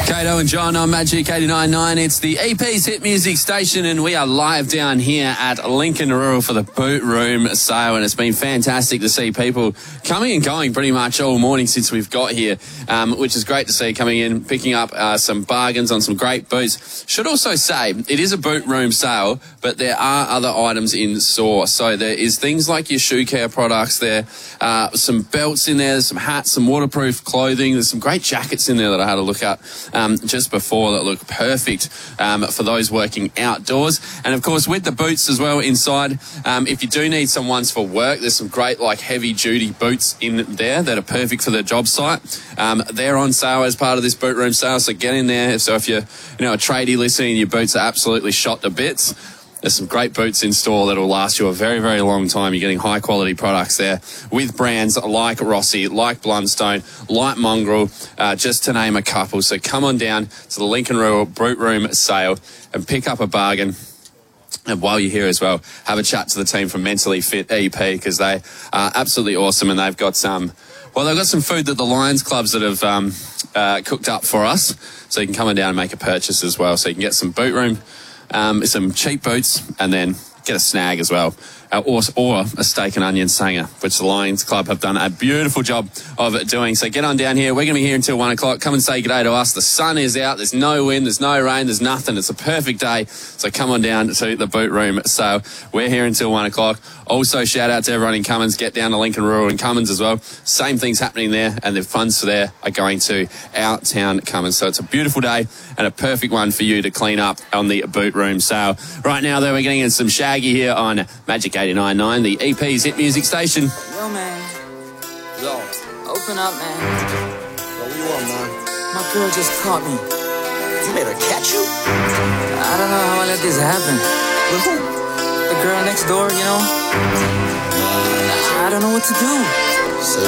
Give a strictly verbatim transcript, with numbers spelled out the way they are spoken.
Kato and John on Magic eighty-nine point nine. It's the E P's Hit Music Station, and we are live down here at Lincoln Rural for the Boot Room sale, and it's been fantastic to see people coming and going pretty much all morning since we've got here, um, which is great to see, coming in, picking up uh, some bargains on some great boots. Should also say, it is a boot room sale, but there are other items in store. So there is things like your shoe care products there, uh, some belts in there, some hats, some waterproof clothing. There's some great jackets in there that I had a look at um, just before that look perfect um, for those working outdoors. And of course, with the boots as well inside, um, if you do need some ones for work, there's some great like heavy duty boots in there that are perfect for the job site. Um, they're on sale as part of this boot room sale, so get in there. So if you're, you know, a tradie listening, your boots are absolutely shot to bits. There's some great boots in store that will last you a very, very long time. You're getting high quality products there with brands like Rossi, like Blundstone, like Mongrel, uh, just to name a couple. So come on down to the Lincoln Rural Boot Room sale and pick up a bargain. And while you're here as well, have a chat to the team from Mentally Fit E P, because they are absolutely awesome, and they've got some, well, they've got some food that the Lions clubs that have um, uh, cooked up for us. So you can come on down and make a purchase as well. So you can get some boot room, Um, some cheap boots, and then get a snag as well, uh, or, or a steak and onion sanger, which the Lions Club have done a beautiful job of doing. So get on down here. We're going to be here until one o'clock. Come and say g'day to us. The sun is out. There's no wind. There's no rain. There's nothing. It's a perfect day. So come on down to the Boot Room. So we're here until one o'clock. Also, shout out to everyone in Cummins. Get down to Lincoln Rural and Cummins as well. Same things happening there, and the funds for there are going to our town Cummins. So it's a beautiful day and a perfect one for you to clean up on the Boot Room sale. Right now, though, we're getting in some Shaggy here on Magic eighty-nine point nine, the E P's Hit Music Station. Yo, man. Yo. Open up, man. Yo, what you want, man? My girl just caught me. You made her catch you? I don't know how I let this happen. With who? The girl next door, you know? I don't know what to do. Say